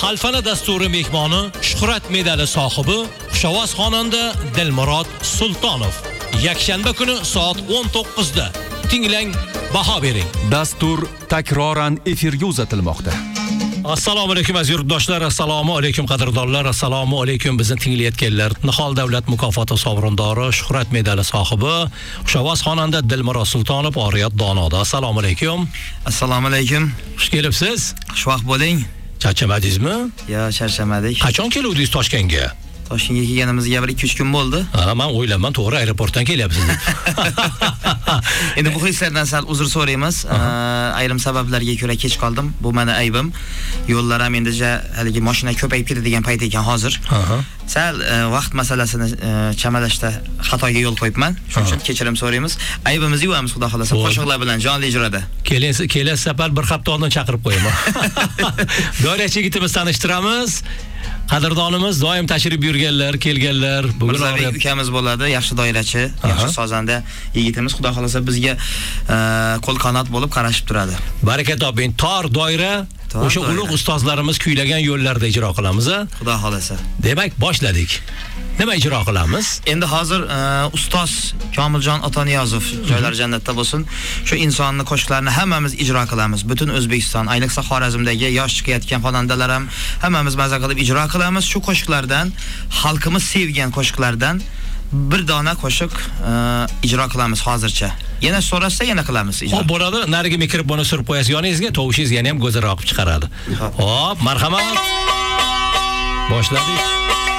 Xalfana dasturi mehmoni, Shuhrat medali sohibi, xushovoz xonanda Dilmurod Sultonov. Yakshanba kuni soat 19 da. Tinglang, baho bering. Dastur takroran efirga uzatilmoqda. Assalomu alaykum aziz yurtdoshlar, assalomu alaykum qadrdonlar, assalomu alaykum bizni tinglayotganlar. Nihol davlat mukofoti sovrindori, Shuhrat medali sohibi, xushovoz xonanda Dilmurod Sultonov oriyat donoda. Assalomu alaykum. Assalomu alaykum. Xush kelibsiz. Xushvaqt bo'ling. Charchamadingizmi? Yo, charchamadik. Qachon keluvdingiz Toshkentga? Toshkentga kelganimizga 1-2 kun bo'ldi. Men o'ylayman, to'g'ri aeroportdan kelyapsiz deb. Endi bu hislardan sal uzr so'raymiz. Ayrim sabablarga ko'ra kech qoldim. Bu meni aybim. Yo'llar ham endi haligi mashina ko'payib ketadigan payt ekan hozir. Sal vaqt masalasini chamalashda xatoga yo'l qo'yibman. Shuning uchun kechirim so'raymiz. Aybimizni yuvamiz, xudo xolasa, qo'shiqlar bilan jonli ijroda. Kelasi safar bir hafta oldin chaqirib qo'yaman. Doirachi yigitimiz tanishtiramiz. Qadrdonimiz doim tashrif buyurganlar, kelganlar. Bugun Mirzabek ukamiz bo'ladi, yaxshi doirachi, yaxshi sozanda yigitimiz, xudo xolasa bizga qo'l qanot bo'lib qarashib turadi. Baraka toping. Tor doira, o'sha ulug' ustozlarimiz kuylagan yo'llarda ijro qilamiz, xudo xolasa. Demak, boshladik. Nima ijro qilamiz? Endi hozir ustoz Komiljon Otaniyozov, joylari jannatda bo'lsin, shu insonni qo'shiqlarini hammamiz ijro qilamiz. Butun O'zbekiston, ayniqsa Xorazmdagi yosh chiqayotgan xonandalar ham hammamiz maza qilib ijro qilamiz. Shu qo'shiqlardan, xalqimiz sevgan qo'shiqlardan bir dona qo'shiq ijro qilamiz hozircha. Yana so'rasa yana qilamiz ijro. Xo'p, bo'ladi. Narigi mikrofonni surib qo'yasiz yoningizga, tovushingiz yana ham go'zalroq chiqaradi. Xo'p, marhamat. Boshladik.